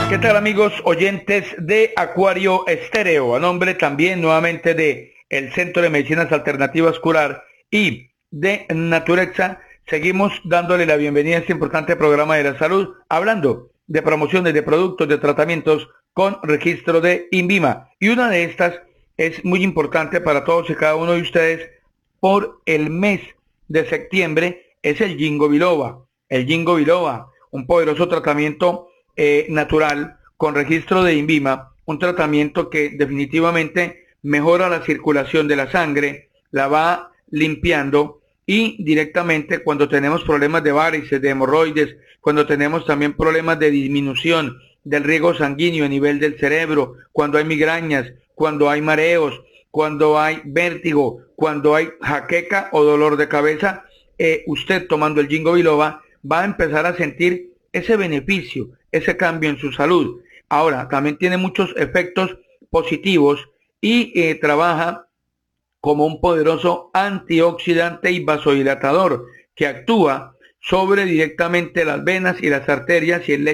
¿Qué tal, amigos oyentes de Acuario Estéreo? A nombre también nuevamente de el Centro de Medicinas Alternativas Curar y de Naturexa, seguimos dándole la bienvenida a este importante programa de la salud, hablando de promociones de productos, de tratamientos con registro de INVIMA. Y una de estas es muy importante para todos y cada uno de ustedes por el mes de septiembre, es el Ginkgo biloba. El Ginkgo biloba, un poderoso tratamiento natural con registro de INVIMA, un tratamiento que definitivamente mejora la circulación de la sangre, la va limpiando, y directamente cuando tenemos problemas de varices, de hemorroides, cuando tenemos también problemas de disminución del riego sanguíneo a nivel del cerebro, cuando hay migrañas, cuando hay mareos, cuando hay vértigo, cuando hay jaqueca o dolor de cabeza, usted tomando el Ginkgo biloba va a empezar a sentir ese beneficio, ese cambio en su salud. Ahora, también tiene muchos efectos positivos y trabaja como un poderoso antioxidante y vasodilatador que actúa sobre directamente las venas y las arterias y el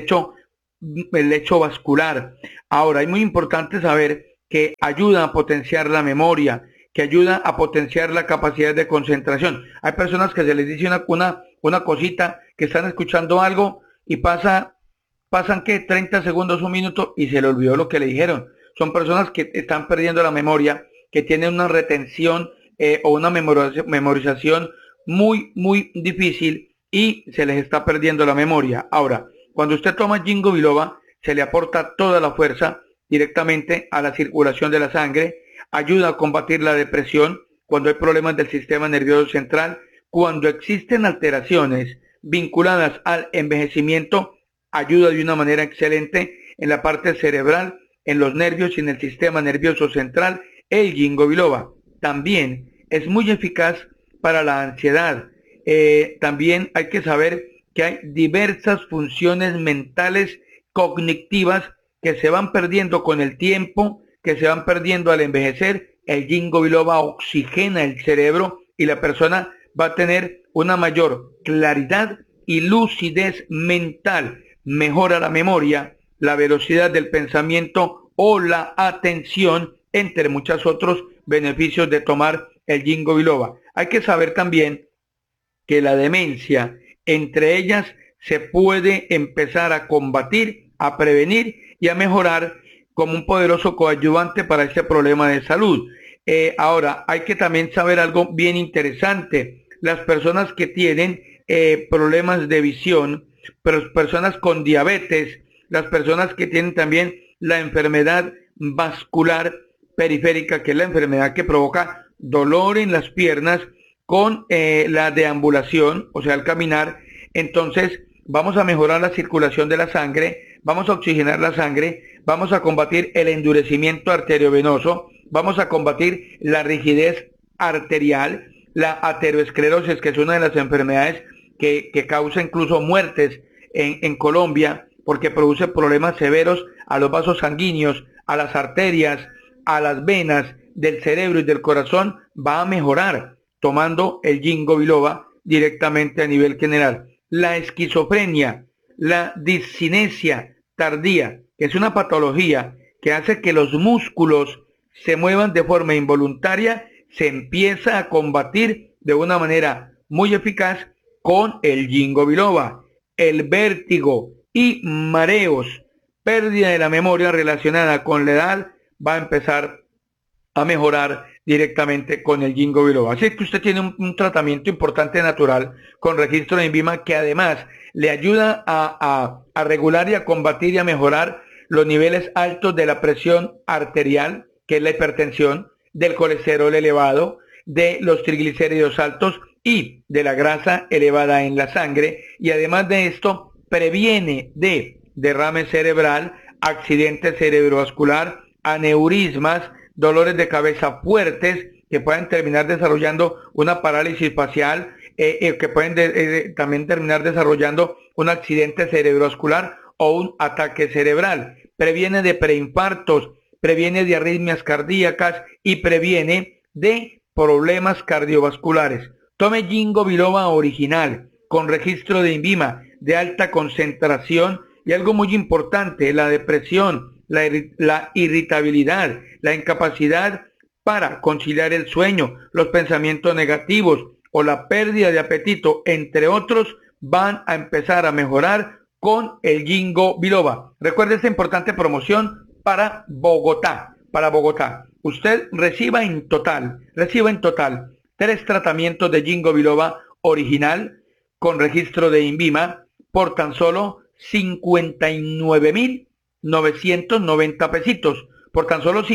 lecho vascular. Ahora, es muy importante saber que ayuda a potenciar la memoria, que ayuda a potenciar la capacidad de concentración. Hay personas que se les dice una cosita, que están escuchando algo y pasan que 30 segundos, un minuto y se le olvidó lo que le dijeron. Son personas que están perdiendo la memoria, que tienen una retención o una memorización muy difícil y se les está perdiendo la memoria. Ahora, cuando usted toma Ginkgo biloba, se le aporta toda la fuerza directamente a la circulación de la sangre, ayuda a combatir la depresión cuando hay problemas del sistema nervioso central, cuando existen alteraciones vinculadas al envejecimiento, ayuda de una manera excelente en la parte cerebral, en los nervios y en el sistema nervioso central. El Ginkgo biloba también es muy eficaz para la ansiedad. También hay que saber que hay diversas funciones mentales cognitivas que se van perdiendo con el tiempo, que se van perdiendo al envejecer. El Ginkgo biloba oxigena el cerebro y la persona va a tener una mayor claridad y lucidez mental, mejora la memoria, la velocidad del pensamiento o la atención, entre muchos otros beneficios de tomar el Ginkgo biloba. Hay que saber también que la demencia, entre ellas, se puede empezar a combatir, a prevenir y a mejorar como un poderoso coadyuvante para este problema de salud. Ahora, hay que también saber algo bien interesante. Las personas que tienen problemas de visión, personas con diabetes, las personas que tienen también la enfermedad vascular periférica, que es la enfermedad que provoca dolor en las piernas con la deambulación, o sea, al caminar. Entonces, vamos a mejorar la circulación de la sangre, vamos a oxigenar la sangre, vamos a combatir el endurecimiento arteriovenoso, vamos a combatir la rigidez arterial, la aterosclerosis, que es una de las enfermedades que causa incluso muertes en Colombia, porque produce problemas severos a los vasos sanguíneos, a las arterias, a las venas del cerebro y del corazón. Va a mejorar tomando el Ginkgo biloba directamente a nivel general. La esquizofrenia, la discinesia tardía, que es una patología que hace que los músculos se muevan de forma involuntaria, se empieza a combatir de una manera muy eficaz con el Ginkgo biloba. El vértigo y mareos, pérdida de la memoria relacionada con la edad, va a empezar a mejorar directamente con el Ginkgo biloba. Así que usted tiene un tratamiento importante natural con registro de INVIMA que además le ayuda a regular y a combatir y a mejorar los niveles altos de la presión arterial, que es la hipertensión, del colesterol elevado, de los triglicéridos altos y de la grasa elevada en la sangre, y además de esto previene de derrame cerebral, accidente cerebrovascular, aneurismas, dolores de cabeza fuertes que pueden terminar desarrollando una parálisis facial, que pueden también terminar desarrollando un accidente cerebrovascular o un ataque cerebral. Previene de preinfartos, previene de arritmias cardíacas y previene de problemas cardiovasculares. Tome Ginkgo biloba original con registro de INVIMA de alta concentración Y algo muy importante, la depresión, la irritabilidad, la incapacidad para conciliar el sueño, los pensamientos negativos o la pérdida de apetito, entre otros, van a empezar a mejorar con el Ginkgo biloba. Recuerde esta importante promoción para Bogotá. Usted reciba en total 3 tratamientos de Ginkgo biloba original con registro de INVIMA por tan solo 59.990 pesitos. Por tan solo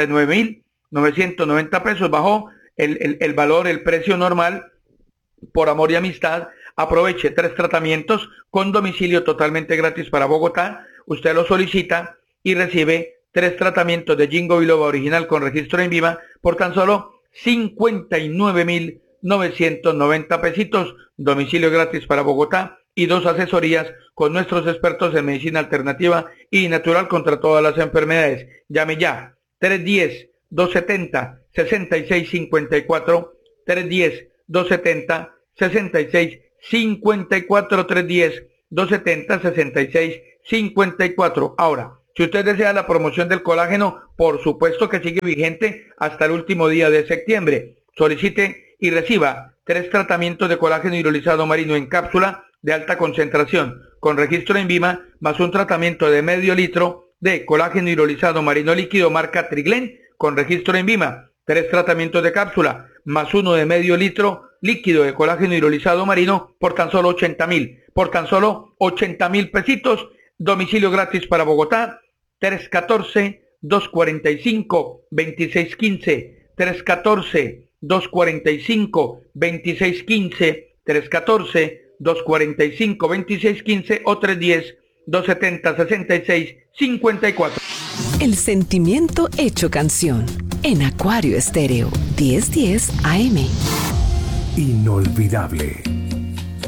59.990 pesos bajó el valor, el precio normal. Por amor y amistad, aproveche 3 tratamientos con domicilio totalmente gratis para Bogotá. Usted lo solicita y recibe 3 tratamientos de Ginkgo biloba original con registro en viva por tan solo 59.990 pesitos, domicilio gratis para Bogotá y 2 asesorías con nuestros expertos en medicina alternativa y natural contra todas las enfermedades. Llame ya, 310-270-6654, 310-270-6654, 310-270-6654. Ahora, si usted desea la promoción del colágeno, por supuesto que sigue vigente hasta el último día de septiembre. Solicite y reciba 3 tratamientos de colágeno hidrolizado marino en cápsula de alta concentración con registro en INVIMA, más un tratamiento de medio litro de colágeno hidrolizado marino líquido marca Triglen con registro en INVIMA. 3 tratamientos de cápsula más uno de medio litro líquido de colágeno hidrolizado marino por tan solo 80.000 pesitos, domicilio gratis para Bogotá. 314-245-2615, 314-245-2615, 314-245-2615 o 310-270-6654. El sentimiento hecho canción en Acuario Estéreo 1010 AM. Inolvidable.